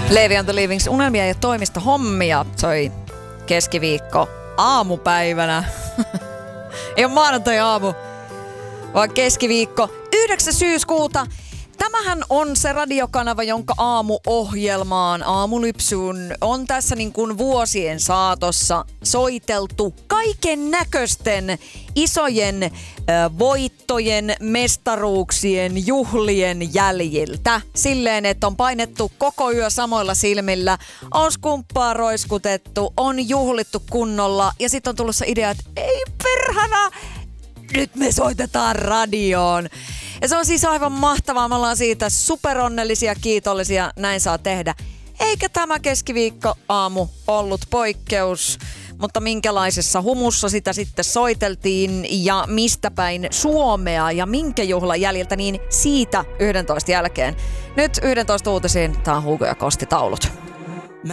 Levi on the Leavings unelmia ja toimistohommia soi keskiviikko aamupäivänä. Ei ole maanantai aamu, vaan keskiviikko 9. syyskuuta. Tämähän on se radiokanava, jonka aamuohjelmaan, aamulypsyyn on tässä niin kuin vuosien saatossa soiteltu kaiken näköisten isojen voittojen, mestaruuksien, juhlien jäljiltä. Silleen, että on painettu koko yö samoilla silmillä, on skumppaa roiskutettu, on juhlittu kunnolla ja sitten on tullut se idea, että ei perhana, nyt me soitetaan radioon. Ja se on siis aivan mahtavaa. Me ollaan siitä superonnellisia, kiitollisia. Näin saa tehdä. Eikä tämä keskiviikko aamu ollut poikkeus. Mutta minkälaisessa humussa sitä sitten soiteltiin ja mistä päin Suomea ja minkä juhlan jäljiltä, niin siitä 11 jälkeen. Nyt 11 uutisiin. Tää on Hugo ja Kosti taulut.